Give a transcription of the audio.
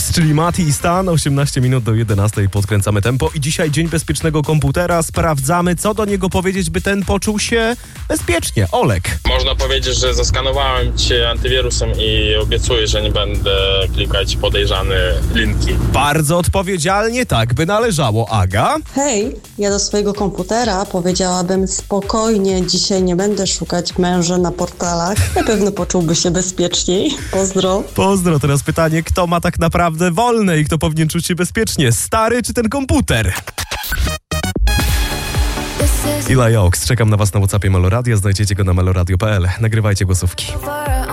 X, czyli Mati i Stan, 18 minut do 11 podkręcamy tempo i dzisiaj Dzień Bezpiecznego Komputera. Sprawdzamy, co do niego powiedzieć, by ten poczuł się bezpiecznie. Olek. Można powiedzieć, że zaskanowałem cię antywirusem i obiecuję, że nie będę klikać podejrzane linki. Bardzo odpowiedzialnie, tak by należało. Aga? Hej, ja do swojego komputera powiedziałabym spokojnie, dzisiaj nie będę szukać męża na portalach. Na pewno poczułby się bezpieczniej. Pozdro. Pozdro, teraz pytanie, kto ma tak naprawdę wolne i kto powinien czuć się bezpiecznie? Stary czy ten komputer? Eli Oaks, czekam na was na WhatsAppie Meloradia, znajdziecie go na meloradio.pl. Nagrywajcie głosówki.